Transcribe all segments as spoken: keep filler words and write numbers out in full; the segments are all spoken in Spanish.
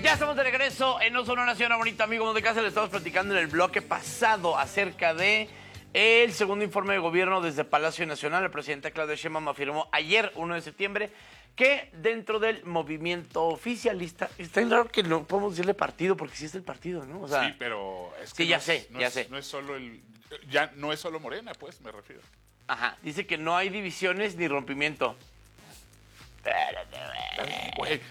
Ya estamos de regreso en No Solo Nación, bonita amigo de casa. Le estamos platicando en el bloque pasado acerca de el segundo informe de gobierno desde Palacio Nacional. La presidenta Claudia Sheinbaum afirmó ayer, uno de septiembre, que dentro del movimiento oficialista, está bien raro que no podemos decirle partido, porque sí es el partido, ¿no? O sea, sí, pero es que sí, no ya es, sé, no ya es, sé. No es solo el, ya no es solo Morena, pues, me refiero. Ajá, dice que no hay divisiones ni rompimiento. Güey.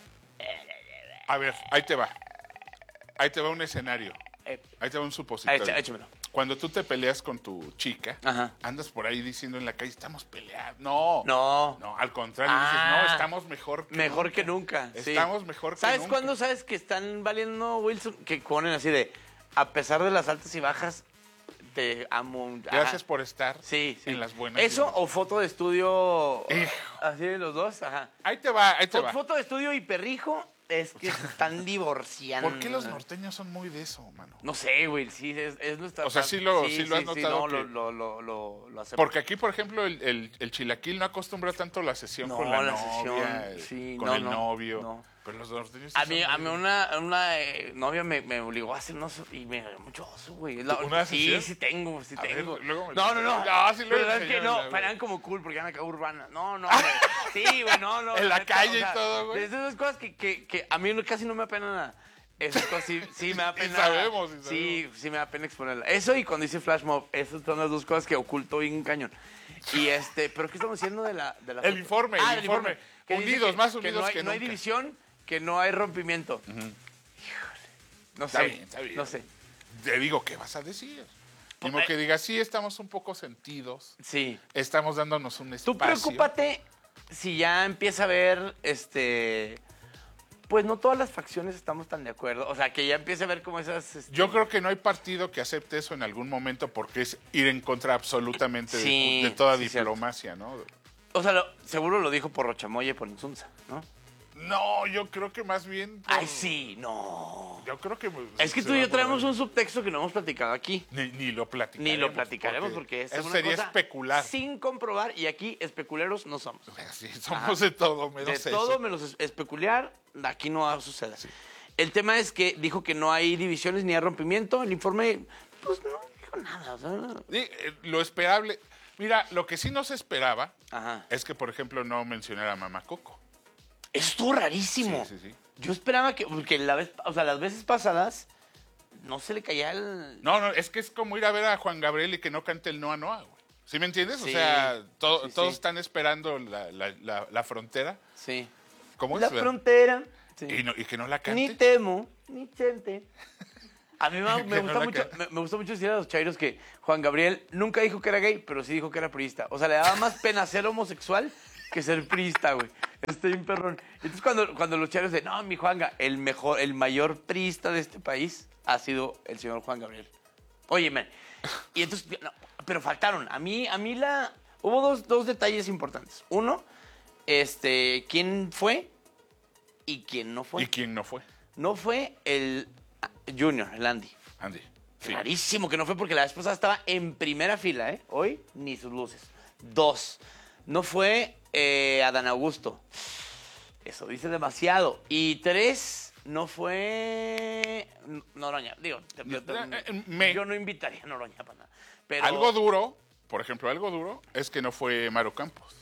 A ver, ahí te va. Ahí te va un escenario. Ahí te va un supositorio. Éch- échamelo. Cuando tú te peleas con tu chica, Ajá. andas por ahí diciendo en la calle, estamos peleando. No. No. No, al contrario, Ah, dices, no, estamos mejor que Mejor nunca. que nunca. sí. Estamos mejor que ¿Sabes nunca. cuándo sabes que están valiendo, Wilson? Que ponen así de, a pesar de las altas y bajas, te amo. Gracias Ajá. por estar Sí, sí. en las buenas. Eso y en las- o foto de estudio, Hijo. así de los dos, ajá. Ahí te va, ahí te Fo- va. Foto de estudio y perrijo, es que se están divorciando. ¿Por qué los norteños son muy de eso, mano? No sé, güey, sí, es, es nuestra... O sea, sí lo- sí lo has notado no, que- lo, lo, lo, lo, lo acepto. Porque aquí, por ejemplo, el, el, el chilaquil no acostumbra tanto la sesión No, con la, la novia, sesión, sí, con no, el no, novio. no. Pero los norteños... A sí mí, son a mí muy- una, una eh, novia me, me obligó a hacer unos y me dio mucho oso, güey. La- ¿Una sí, sesión? sí tengo, sí A tengo. ver, luego me- no, no, no. No, sí, luego Pero es que enséñamela, no, güey. parecían como cool porque ya me cago urbana. No, no, güey. Sí, güey, no, no. En la neta, calle y todo, güey. de Esas cosas que, que, que a mí no- casi no me apena nada. Esas cosas sí, sí me da Y pena. sabemos, y Sí, sí me da pena exponerla. Eso y cuando hice flash mob, esas son las dos cosas que oculto bien cañón. Y este, pero ¿qué estamos diciendo de la, de la El foto? informe, el Ah, del informe. que dice Unidos, que- más que unidos no hay, que no hay nunca. división, que no hay rompimiento. No sé, Está bien, está bien. no sé. Te digo, ¿qué vas a decir? Como Eh. que digas, sí, estamos un poco sentidos, Sí. estamos dándonos un espacio. Tú preocúpate si ya empieza a ver, este, pues no todas las facciones estamos tan de acuerdo. O sea, que ya empiece a ver como esas... este, Yo creo que no hay partido que acepte eso en algún momento porque es ir en contra absolutamente de- Sí, de, toda sí, diplomacia, ¿no? O sea, lo- seguro lo dijo por Rochamoya y por Insunza, ¿no? No, yo creo que más bien... por- Ay, sí, no. Yo creo que... Es que se tú y va yo por traemos ahí. un subtexto que no hemos platicado aquí. Ni, ni lo platicaremos. Ni lo platicaremos porque, es eso una sería cosa especular. sin comprobar y aquí especuleros no somos. Sí, somos de todo, menos De eso. todo menos es- especular, aquí no va a suceder. El tema es que dijo que no hay divisiones ni hay rompimiento. El informe, pues no dijo nada. O sea, Sí, eh, lo esperable... Mira, lo que sí no se esperaba ajá. es que, por ejemplo, no mencionara a Mamá Coco. Eso estuvo rarísimo. Sí, sí, sí. Yo esperaba que, porque la vez, o sea, las veces pasadas no se le caía el... No, no, es que es como ir a ver a Juan Gabriel y que no cante el Noa Noa, güey. ¿Sí me entiendes? Sí, o sea, to- sí, todos sí. están esperando la, la, la, la frontera. Sí. ¿Cómo La es? frontera. Sí. Y, no- y que no la Ni cante. temo, ni chente. A mí me, me Que no gusta la mucho, ca- me, me gusta mucho decir a los chairos que Juan Gabriel nunca dijo que era gay, pero sí dijo que era priista. O sea, le daba más pena ser homosexual que ser priista, güey. Estoy un perrón. Entonces cuando, cuando los chairos dicen, no, mi Juanga, el mejor, el mayor priista de este país ha sido el señor Juan Gabriel. Oye, man. Y entonces, no, pero faltaron. A mí, a mí la... Hubo dos, dos detalles importantes. Uno, este, ¿quién fue y quién no fue? ¿Y quién no fue? No fue el Junior, el Andy. Andy. Sí. Rarísimo que no fue porque la vez pasada estaba en primera fila, ¿eh? Hoy ni sus luces. Dos, no fue eh, Adán Augusto. Eso dice demasiado. Y tres, no fue Noroña. Digo, te- yo, te- Eh, eh, me- yo no invitaría a Noroña para nada. Pero, Algo duro, por ejemplo, algo duro es que no fue Mario Campos.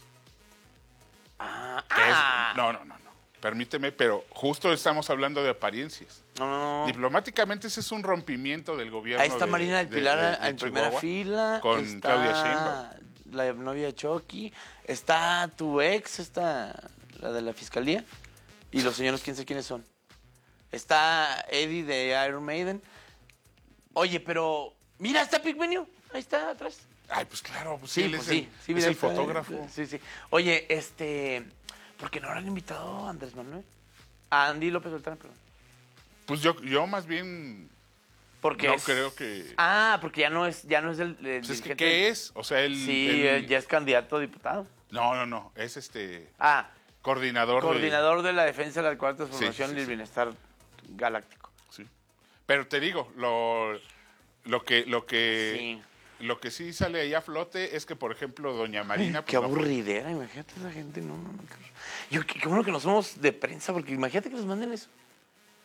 Ah, que es- ah. no, no, no, no. Permíteme, pero justo estamos hablando de apariencias. no, no, no. Diplomáticamente ese es un rompimiento del gobierno. Ahí está de- Marina del de- Pilar de- de en primera Chihuahua fila. Con está Claudia Sheinbaum. la novia de Chucky. Está tu ex, está la de la fiscalía. Y los señores, quién sé quiénes son. Está Eddie de Iron Maiden. Oye, pero... Mira, está Pigmenio. Ahí está, atrás. Ay, pues claro, pues Sí, él pues es sí. el, sí es mira, el ahí está, fotógrafo. Sí, sí. Oye, este... ¿Por qué no habrán invitado a Andrés Manuel? A Andy López Beltrán, perdón. Pues yo, yo más bien Porque no es- creo que... Ah, porque ya no es, ya no es el, el Pues es que, dirigente. ¿qué es? O sea, él... Sí, él- eh, ya es candidato a diputado. No, no, no, es este Ah, coordinador. de- coordinador de la defensa de la cuarta transformación Sí, sí, y el sí. bienestar galáctico. Sí. Pero te digo, lo, lo que, lo que, Sí. lo que sí sale ahí a flote es que, por ejemplo, doña Marina... Qué pues, no fue- aburridera, imagínate esa gente, no, no, no. qué- Yo, qué, qué bueno que no somos de prensa, porque imagínate que nos manden eso.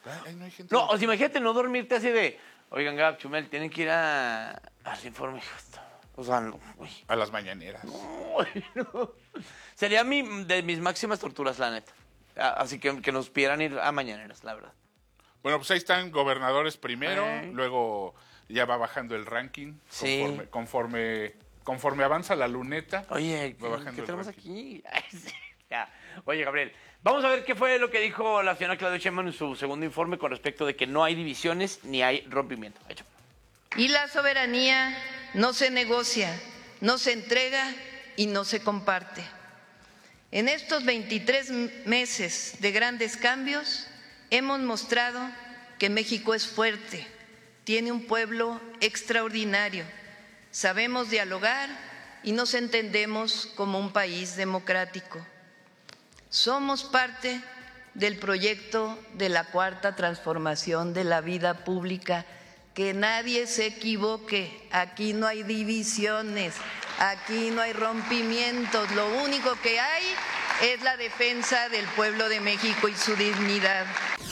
Ay, no hay gente. No, o sea, imagínate no dormirte así de, oigan, Gab, Chumel, tienen que ir a al informe. O sea, no, uy. A las mañaneras. Uy, no. Sería mi, de mis máximas torturas, la neta. Así que que nos pidieran ir a mañaneras, la verdad. Bueno, pues ahí están gobernadores primero, Ay. luego ya va bajando el ranking Sí. conforme, conforme, conforme avanza la luneta. Oye, va ¿qué, bajando ¿qué el tenemos ranking. aquí? Ay, sí, ya. Oye, Gabriel, vamos a ver qué fue lo que dijo la señora Claudia Sheinbaum en su segundo informe con respecto de que no hay divisiones ni hay rompimiento. Hecho. Y la soberanía no se negocia, no se entrega y no se comparte. En estos veintitrés meses de grandes cambios hemos mostrado que México es fuerte, tiene un pueblo extraordinario, sabemos dialogar y nos entendemos como un país democrático. Somos parte del proyecto de la Cuarta Transformación de la vida pública. Que nadie se equivoque, aquí no hay divisiones, aquí no hay rompimientos, lo único que hay es la defensa del pueblo de México y su dignidad.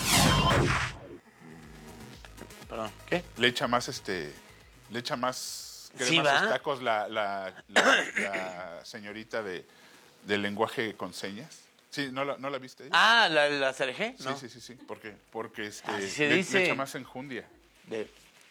Perdón, ¿qué? Le echa más este, le echa más Sí, crema a sus ¿va? tacos la, la, la, la señorita de, del lenguaje con señas. Sí, ¿no la, no la viste? Ah, ¿la, la C R G? Sí, No. sí, sí, sí, porque, porque este, Así se le, dice. le echa más enjundia. De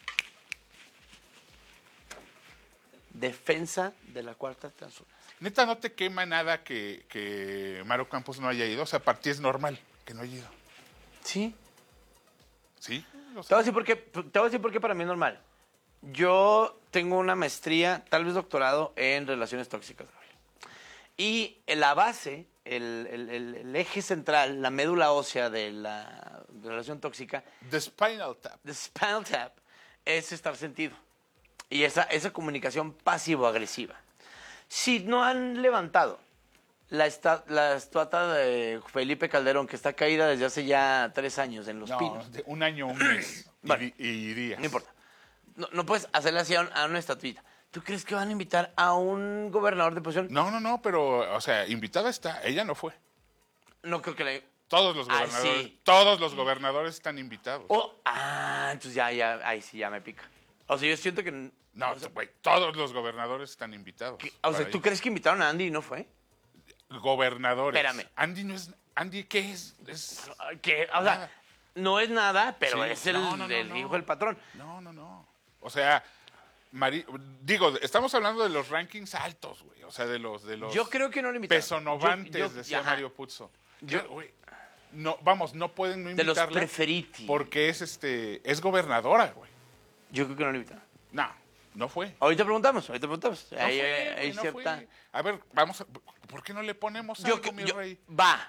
defensa de la Cuarta Transformación. Neta, ¿no te quema nada que, que Maru Campos no haya ido? O sea, para ti es normal que no haya ido. Sí. ¿Sí? O Te sea, voy a decir por qué, te voy a decir por qué para mí es normal. Yo tengo una maestría, tal vez doctorado, en relaciones tóxicas, Gabriel. Y la base, el, el, el, el eje central, la médula ósea de la relación tóxica, The Spinal Tap. the spinal tap, es estar sentido. Y esa, esa comunicación pasivo-agresiva. Si no han levantado la, esta, la estatua de Felipe Calderón, que está caída desde hace ya tres años en Los No, Pinos. de un año, un mes. Bueno, y, y días. No importa. No, no puedes hacerle así a, un- a una estatuita. ¿Tú crees que van a invitar a un gobernador de posición? No, no, no, pero, o sea, invitada está. Ella no fue. No creo que le... Todos los Ay, gobernadores, sí. todos los gobernadores están invitados. Oh, ah, entonces ya, ya, ahí sí ya me pica. O sea, yo siento que... No, güey, todos los gobernadores están invitados. que- o sea, para ¿tú ir. crees que invitaron a Andy y no fue? Gobernadores. Espérame. Andy no es. Andy, ¿qué es? Es- Que, o sea, Nada. no es nada, pero Sí. es el, No, no, no, el no. hijo del patrón. No, no, no. O sea, Mari- digo, estamos hablando de los rankings altos, güey. O sea, de los de los Yo creo que no lo invitaron. pesonovantes, Yo- yo- decía ajá. Mario Puzo. Yo- Yo, güey, no, vamos, no pueden no De los invitarla preferiti. porque es este es gobernadora, güey. Yo creo que no lo invitaron. No, no fue. Ahorita preguntamos, ahorita preguntamos. No ahí fue, ahí- güey, ahí no cierta... fue. A ver, vamos a, ¿por qué no le ponemos Yo, algo, mi yo- rey? va.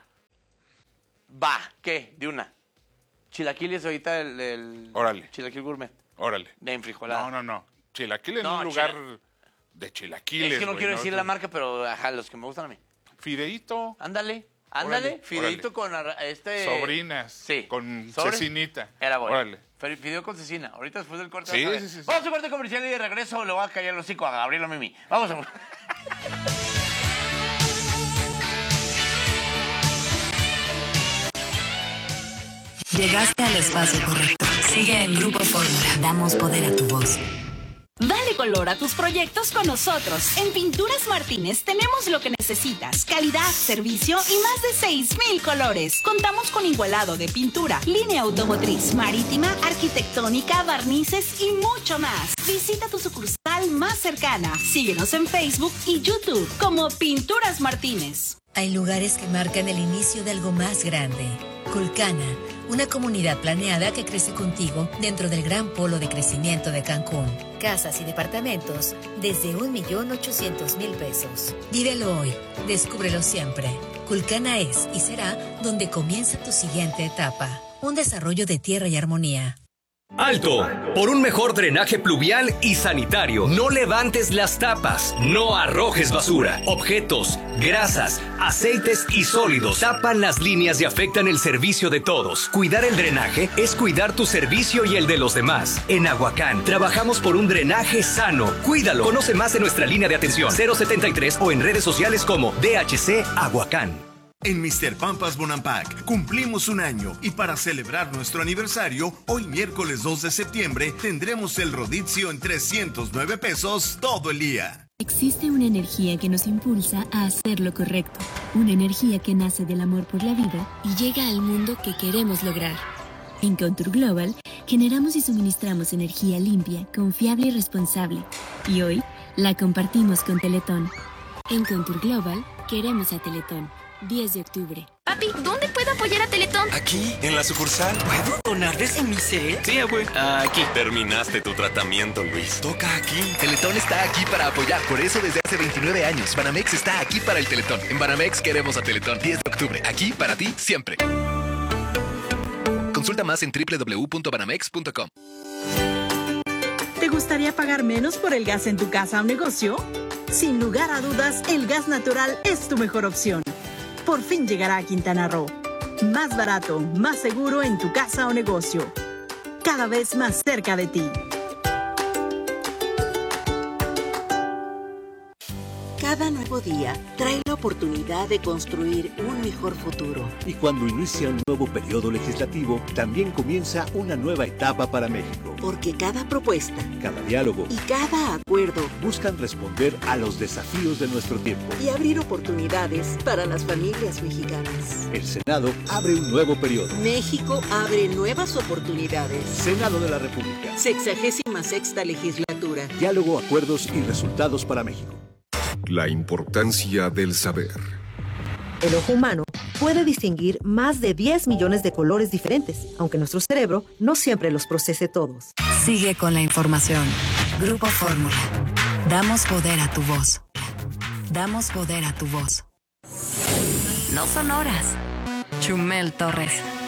Va. ¿Qué? De una. Chilaquiles ahorita el, el Órale. chilaquil gourmet. Órale. De enfrijolada. No, no, no. Chilaquil en No, un lugar chila- de chilaquiles. Es que no güey, quiero decir la marca, pero ajá, los que me gustan a mí. Fideíto, Ándale, ándale. Órale, Fideito órale. con arra- este... sobrinas, Sí. con ¿Sobre? cecinita. Era bueno. Órale. Fe- Fideo con cecina. Ahorita después del corte. Sí, vas a ver. sí, sí, sí. Vamos a un corte comercial y de regreso le voy a callar el hocico a Gabriel Mimi. Vamos a... Llegaste al espacio correcto. Sigue en Grupo Fórmula. Damos poder a tu voz. Dale color a tus proyectos con nosotros. En Pinturas Martínez tenemos lo que necesitas. Calidad, servicio y más de seis mil colores. Contamos con igualado de pintura, línea automotriz, marítima, arquitectónica, barnices y mucho más. Visita tu sucursal más cercana. Síguenos en Facebook y YouTube como Pinturas Martínez. Hay lugares que marcan el inicio de algo más grande. Culcana, una comunidad planeada que crece contigo dentro del gran polo de crecimiento de Cancún. Casas y departamentos desde un millón ochocientos mil pesos. Vívelo hoy, descúbrelo siempre. Culcana es y será donde comienza tu siguiente etapa. Un desarrollo de Tierra y Armonía. ¡Alto! Por un mejor drenaje pluvial y sanitario, no levantes las tapas, no arrojes basura, objetos, grasas, aceites y sólidos tapan las líneas y afectan el servicio de todos. Cuidar el drenaje es cuidar tu servicio y el de los demás. En Aguacán, trabajamos por un drenaje sano. Cuídalo. Conoce más en nuestra línea de atención cero setenta y tres o en redes sociales como D H C Aguacán. En mister Pampas Bonampak cumplimos un año y para celebrar nuestro aniversario, hoy miércoles dos de septiembre tendremos el rodizio en trescientos nueve pesos todo el día. Existe una energía que nos impulsa a hacer lo correcto, una energía que nace del amor por la vida y llega al mundo que queremos lograr. En Contour Global generamos y suministramos energía limpia, confiable y responsable, y hoy la compartimos con Teletón. En Contour Global queremos a Teletón. diez de octubre. Papi, ¿dónde puedo apoyar a Teletón? Aquí, en la sucursal. ¿Puedo donarles en mi cel? Sí, abue. Aquí. Terminaste tu tratamiento, Luis. Toca aquí. Teletón está aquí para apoyar. Por eso desde hace veintinueve años, Banamex está aquí para el Teletón. En Banamex queremos a Teletón. diez de octubre. Aquí para ti, siempre. Consulta más en doble u doble u doble u punto banamex punto com. ¿Te gustaría pagar menos por el gas en tu casa o negocio? Sin lugar a dudas, el gas natural es tu mejor opción. Por fin llegará a Quintana Roo. Más barato, más seguro en tu casa o negocio. Cada vez más cerca de ti. Cada nuevo día trae la oportunidad de construir un mejor futuro. Y cuando inicia un nuevo periodo legislativo, también comienza una nueva etapa para México. Porque cada propuesta, cada diálogo y cada acuerdo buscan responder a los desafíos de nuestro tiempo y abrir oportunidades para las familias mexicanas. El Senado abre un nuevo periodo. México abre nuevas oportunidades. Senado de la República. Sexagésima sexta legislatura. Diálogo, acuerdos y resultados para México. La importancia del saber. El ojo humano puede distinguir más de diez millones de colores diferentes, aunque nuestro cerebro no siempre los procese todos. Sigue con la información. Grupo Fórmula. Damos poder a tu voz. Damos poder a tu voz. No son horas. Chumel Torres.